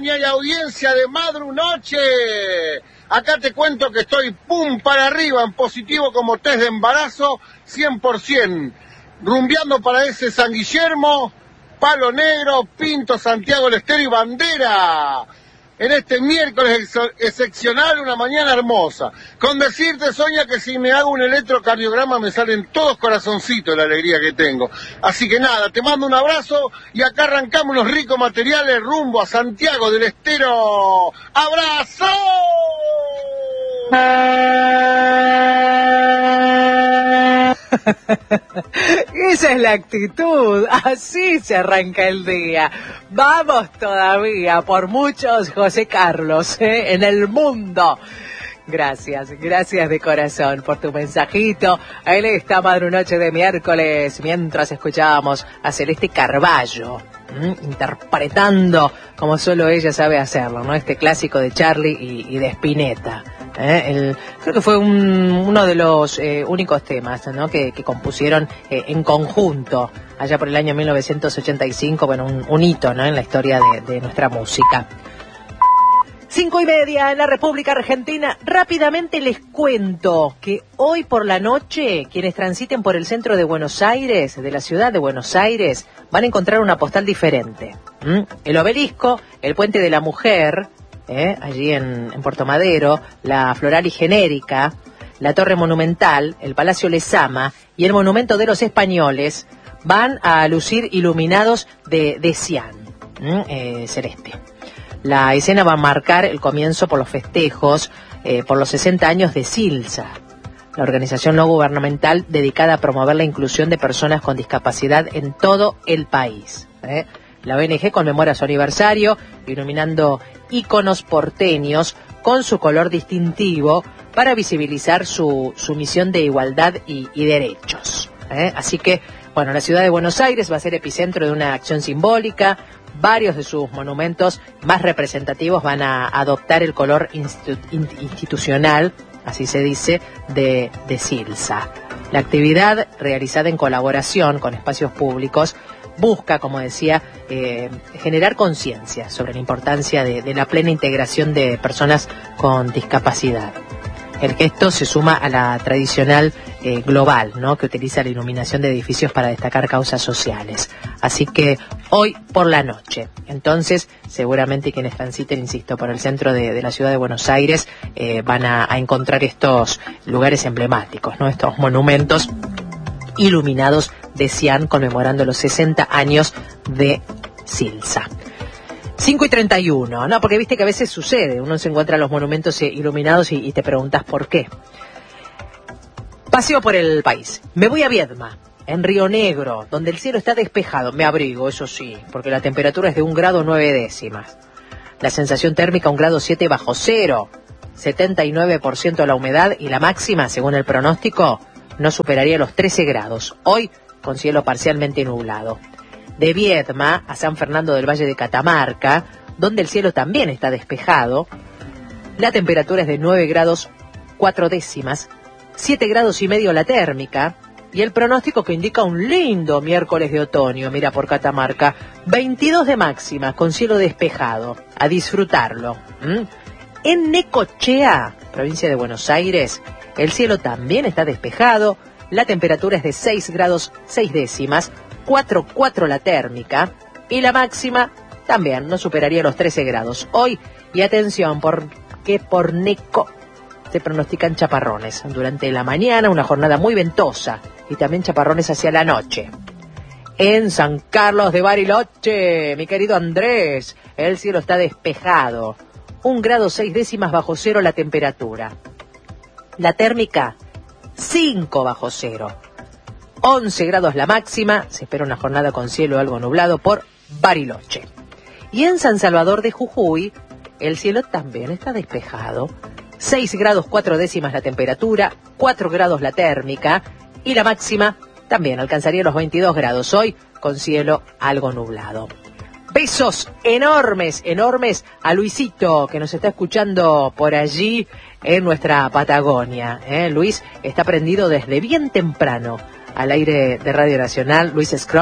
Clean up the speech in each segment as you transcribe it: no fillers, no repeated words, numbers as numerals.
Patagonia y audiencia de Madrunoche. Acá te cuento que estoy pum para arriba, en positivo como test de embarazo, 100%. Rumbeando para ese San Guillermo, Palo Negro, Pinto, Santiago del Estero y Bandera. En este miércoles excepcional, una mañana hermosa. Con decirte, Sonia, que si me hago un electrocardiograma me salen todos corazoncitos de la alegría que tengo. Así que nada, te mando un abrazo y acá arrancamos los ricos materiales rumbo a Santiago del Estero. ¡Abrazo! Esa es la actitud, así se arranca el día. Vamos todavía por muchos José Carlos en el mundo. Gracias de corazón por tu mensajito. Él está Madrunoche de miércoles, mientras escuchábamos a Celeste Carballo interpretando como solo ella sabe hacerlo, ¿no? Este clásico de Charlie y de Spinetta. Creo que fue uno de los únicos temas, ¿no? que compusieron en conjunto allá por el año 1985, bueno, un hito, ¿no? En la historia de nuestra música. 5:30 en la República Argentina. Rápidamente les cuento que hoy por la noche quienes transiten por el centro de Buenos Aires, de la ciudad de Buenos Aires, van a encontrar una postal diferente. El Obelisco, el Puente de la Mujer, allí en Puerto Madero, la Floral y Genérica, la Torre Monumental, el Palacio Lezama y el Monumento de los Españoles van a lucir iluminados de cian celeste. La escena va a marcar el comienzo por los festejos por los 60 años de Silsa, la organización no gubernamental dedicada a promover la inclusión de personas con discapacidad en todo el país. La ONG conmemora su aniversario iluminando íconos porteños con su color distintivo para visibilizar su misión de igualdad y derechos. Así que, bueno, la ciudad de Buenos Aires va a ser epicentro de una acción simbólica. Varios de sus monumentos más representativos van a adoptar el color institucional, así se dice, de Silsa. La actividad, realizada en colaboración con espacios públicos, busca, como decía, generar conciencia sobre la importancia de la plena integración de personas con discapacidad. El gesto se suma a la tradicional global, ¿no? Que utiliza la iluminación de edificios para destacar causas sociales. Así que hoy por la noche, entonces, seguramente quienes transiten, insisto, por el centro de la ciudad de Buenos Aires, van a encontrar estos lugares emblemáticos, ¿no? Estos monumentos iluminados de cian conmemorando los 60 años de Silsa. 5:31, ¿no? Porque viste que a veces sucede, uno se encuentra los monumentos iluminados y te preguntas por qué. Paseo por el país. Me voy a Viedma, en Río Negro, donde el cielo está despejado. Me abrigo, eso sí, porque la temperatura es de 1 grado 9 décimas. La sensación térmica 1 grado 7 bajo cero. 79% la humedad y la máxima, según el pronóstico, no superaría los 13 grados. Hoy, con cielo parcialmente nublado. De Viedma a San Fernando del Valle de Catamarca, donde el cielo también está despejado, la temperatura es de 9 grados 4 décimas, 7 grados y medio la térmica, y el pronóstico que indica un lindo miércoles de otoño, mira por Catamarca, 22 de máxima, con cielo despejado, a disfrutarlo. En Necochea, provincia de Buenos Aires, el cielo también está despejado, la temperatura es de 6 grados 6 décimas, 4,4 la térmica, y la máxima también no superaría los 13 grados. Hoy, y atención, porque por Neco se pronostican chaparrones. Durante la mañana, una jornada muy ventosa, y también chaparrones hacia la noche. En San Carlos de Bariloche, mi querido Andrés, el cielo está despejado. 1 grado 6 décimas bajo cero la temperatura. La térmica, 5 bajo cero. 11 grados la máxima, se espera una jornada con cielo algo nublado por Bariloche. Y en San Salvador de Jujuy, el cielo también está despejado. 6 grados 4 décimas la temperatura, 4 grados la térmica, y la máxima también alcanzaría los 22 grados hoy, con cielo algo nublado. Besos enormes a Luisito, que nos está escuchando por allí en nuestra Patagonia. Luis está prendido desde bien temprano al aire de Radio Nacional. Luis Scroff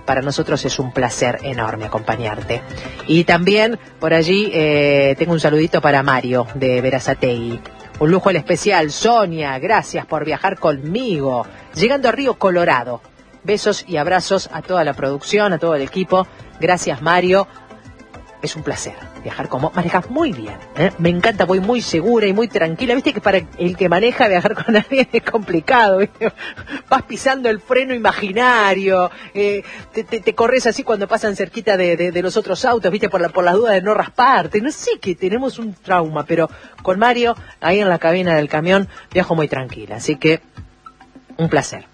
para nosotros es un placer enorme acompañarte. Y también por allí tengo un saludito para Mario de Berazategui. Un lujo al especial. Sonia, gracias por viajar conmigo. Llegando a Río Colorado. Besos y abrazos a toda la producción, a todo el equipo. Gracias, Mario. Es un placer viajar con vos. Manejas muy bien, ¿eh? Me encanta, voy muy segura y muy tranquila. Viste que para el que maneja viajar con alguien es complicado, ¿viste? Vas pisando el freno imaginario, te corres así cuando pasan cerquita de los otros autos, viste, por las dudas de no rasparte. No sé, que tenemos un trauma, pero con Mario, ahí en la cabina del camión, viajo muy tranquila. Así que, un placer.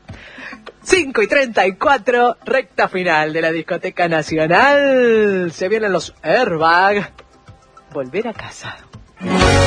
5:34, recta final de la Discoteca Nacional. Se vienen los Airbag. Volver a casa.